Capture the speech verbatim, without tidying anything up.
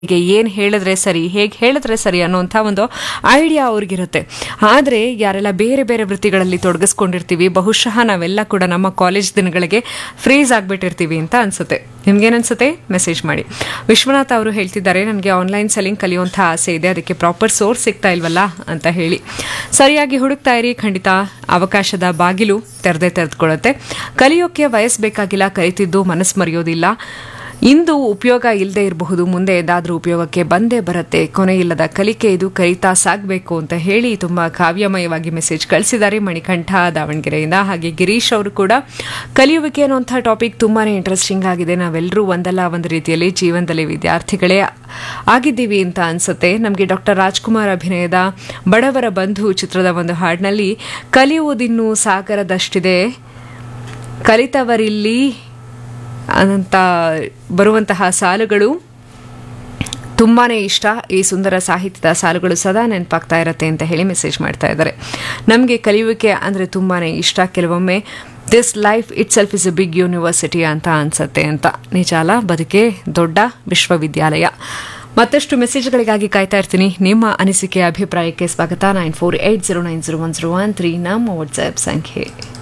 ಹೀಗೆ ಏನು ಹೇಳಿದ್ರೆ ಸರಿ, ಹೇಗೆ ಹೇಳಿದ್ರೆ ಸರಿ ಅನ್ನೋಂಥ ಒಂದು ಐಡಿಯಾ ಅವ್ರಿಗಿರುತ್ತೆ. ಆದರೆ ಯಾರೆಲ್ಲ ಬೇರೆ ಬೇರೆ ವೃತ್ತಿಗಳಲ್ಲಿ ತೊಡಗಿಸ್ಕೊಂಡಿರ್ತೀವಿ, ಬಹುಶಃ ನಾವೆಲ್ಲ ಕೂಡ ನಮ್ಮ ಕಾಲೇಜ್ ದಿನಗಳಿಗೆ ಫ್ರೀಸ್ ಆಗಿಬಿಟ್ಟಿರ್ತೀವಿ ಅಂತ ಅನಿಸುತ್ತೆ. ನಿಮ್ಗೇನನ್ಸುತ್ತೆ? ಮೆಸೇಜ್ ಮಾಡಿ. ವಿಶ್ವನಾಥ್ ಅವರು ಹೇಳ್ತಿದ್ದಾರೆ, ನನಗೆ ಆನ್ಲೈನ್ ಸೆಲ್ಲಿಂಗ್ ಕಲಿಯುವಂಥ ಆಸೆ ಇದೆ, ಅದಕ್ಕೆ ಪ್ರಾಪರ್ ಸೋರ್ಸ್ ಸಿಗ್ತಾ ಇಲ್ವಲ್ಲ ಅಂತ ಹೇಳಿ. ಸರಿಯಾಗಿ ಹುಡುಕ್ತಾ ಇರಿ, ಖಂಡಿತ ಅವಕಾಶದ ಬಾಗಿಲು ತೆರೆದೇ ತೆರೆದುಕೊಳ್ಳುತ್ತೆ. ಕಲಿಯೋಕ್ಕೆ ವಯಸ್ಸು ಬೇಕಾಗಿಲ್ಲ, ಕಲಿತಿದ್ದು ಮನಸ್ಸು ಮರೆಯೋದಿಲ್ಲ. ಇಂದು ಉಪಯೋಗ ಇಲ್ಲದೆ ಇರಬಹುದು, ಮುಂದೆ ಏದಾದರೂ ಉಪಯೋಗಕ್ಕೆ ಬಂದೇ ಬರುತ್ತೆ. ಕೊನೆಯಿಲ್ಲದ ಕಲಿಕೆ ಇದು, ಕಲಿತಾ ಸಾಗಬೇಕು ಅಂತ ಹೇಳಿ ತುಂಬ ಕಾವ್ಯಮಯವಾಗಿ ಮೆಸೇಜ್ ಕಳಿಸಿದ್ದಾರೆ ಮಣಿಕಂಠ ದಾವಣಗೆರೆಯಿಂದ. ಹಾಗೆ ಗಿರೀಶ್ ಅವರು ಕೂಡ ಕಲಿಯುವಿಕೆ ಅನ್ನುವಂಥ ಟಾಪಿಕ್ ತುಂಬಾ ಇಂಟ್ರೆಸ್ಟಿಂಗ್ ಆಗಿದೆ. ನಾವೆಲ್ಲರೂ ಒಂದಲ್ಲ ಒಂದು ರೀತಿಯಲ್ಲಿ ಜೀವನದಲ್ಲಿ ವಿದ್ಯಾರ್ಥಿಗಳೇ ಆಗಿದ್ದೀವಿ ಅಂತ ಅನಿಸುತ್ತೆ. ನಮಗೆ ಡಾಕ್ಟರ್ ರಾಜ್ಕುಮಾರ್ ಅಭಿನಯದ ಬಡವರ ಬಂಧು ಚಿತ್ರದ ಒಂದು ಹಾಡಿನಲ್ಲಿ ಕಲಿಯುವುದಿನ್ನು ಸಾಗರದಷ್ಟಿದೆ, ಕಲಿತವರಿಲ್ಲಿ ಅಂತ ಬರುವಂತಹ ಸಾಲುಗಳು ತುಂಬಾ ಇಷ್ಟ. ಈ ಸುಂದರ ಸಾಹಿತ್ಯದ ಸಾಲುಗಳು ಸದಾ ನೆನಪಾಗ್ತಾ ಇರತ್ತೆ ಅಂತ ಹೇಳಿ ಮೆಸೇಜ್ ಮಾಡ್ತಾ ಇದ್ದಾರೆ. ನಮಗೆ ಕಲಿಯುವಿಕೆ ಅಂದರೆ ತುಂಬಾ ಇಷ್ಟ. ಕೆಲವೊಮ್ಮೆ this life it self is A big university ಅಂತ ಅನ್ಸುತ್ತೆ ಅಂತ. ನಿಜ ಅಲ್ಲ, ಬದುಕೆ ದೊಡ್ಡ ವಿಶ್ವವಿದ್ಯಾಲಯ. ಮತ್ತಷ್ಟು ಮೆಸೇಜ್ಗಳಿಗಾಗಿ ಕಾಯ್ತಾ ಇರ್ತೀನಿ. ನಿಮ್ಮ ಅನಿಸಿಕೆ ಅಭಿಪ್ರಾಯಕ್ಕೆ ಸ್ವಾಗತ. Nine four eight zero nine zero one zero one three ನಮ್ಮ ವಾಟ್ಸ್ಆ್ಯಪ್ ಸಂಖ್ಯೆ.